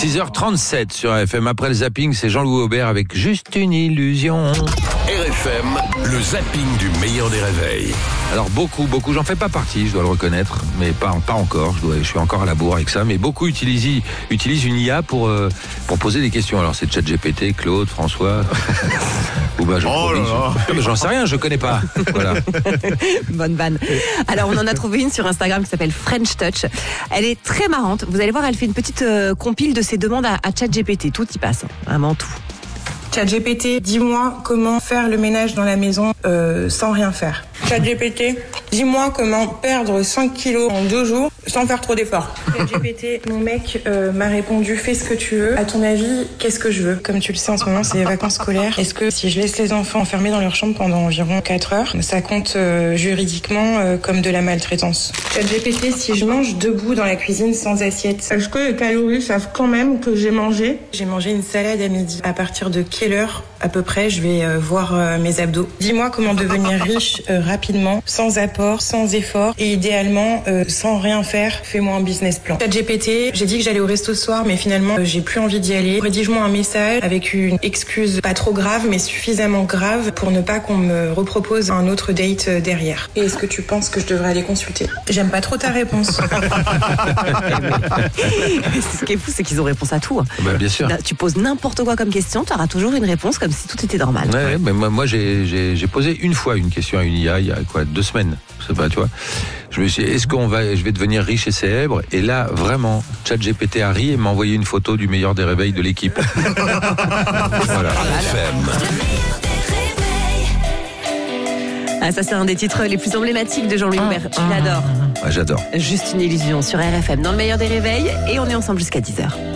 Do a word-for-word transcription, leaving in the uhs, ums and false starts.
six heures trente-sept sur R F M. Après le zapping, c'est Jean-Louis Aubert avec Juste une illusion. R F M, le zapping du meilleur des réveils. Alors beaucoup, beaucoup, j'en fais pas partie, je dois le reconnaître, mais pas, pas encore, je, dois, je suis encore à la bourre avec ça, mais beaucoup utilisent, utilisent une I A pour, euh, pour poser des questions. Alors c'est ChatGPT, Claude, François, ou ben oh là là. J'en sais rien, je connais pas. Voilà. Bonne vanne. Alors on en a trouvé une sur Instagram qui s'appelle French Touch. Elle est très marrante, vous allez voir, elle fait une petite euh, compile de ses demandes à, à ChatGPT, tout y passe, vraiment tout. ChatGPT, dis-moi comment faire le ménage dans la maison euh, sans rien faire. ChatGPT, dis-moi comment perdre cinq kilos en deux jours sans faire trop d'efforts. ChatGPT, mon mec euh, m'a répondu, fais ce que tu veux. À ton avis, qu'est-ce que je veux? Comme tu le sais, en ce moment, c'est les vacances scolaires. Est-ce que si je laisse les enfants enfermés dans leur chambre pendant environ quatre heures, ça compte euh, juridiquement euh, comme de la maltraitance? ChatGPT, si je mange debout dans la cuisine sans assiette, est-ce que les calories savent quand même que j'ai mangé? J'ai mangé une salade à midi. À partir de quelle heure à peu près je vais euh, voir euh, mes abdos? Dis-moi comment devenir riche euh, rapidement, sans apport, sans effort et idéalement euh, sans rien faire. Fais-moi un business plan. ChatGPT, j'ai dit que j'allais au resto ce soir, mais finalement euh, j'ai plus envie d'y aller. Rédige-moi un message avec une excuse pas trop grave, mais suffisamment grave pour ne pas qu'on me repropose un autre date euh, derrière. Et est-ce que tu penses que je devrais aller consulter? J'aime pas trop ta réponse. Ce qui est fou, c'est qu'ils ont réponse à tout. Bah, bien sûr. Tu poses n'importe quoi comme question, tu auras toujours une réponse comme si tout était normal. Ouais, mais moi, moi j'ai, j'ai, j'ai posé une fois une question à une I A il y a quoi, deux semaines. Je sais pas, tu vois. Je me suis dit, est-ce qu'on va, je vais devenir riche et célèbre? Et là, vraiment, ChatGPT a ri et m'a envoyé une photo du meilleur des réveils de l'équipe. Voilà. R F M. Ah, ça, c'est un des titres les plus emblématiques de Jean-Louis Aubert. Tu l'adores. Ah, j'adore. Juste une illusion sur R F M dans le meilleur des réveils et on est ensemble jusqu'à dix heures.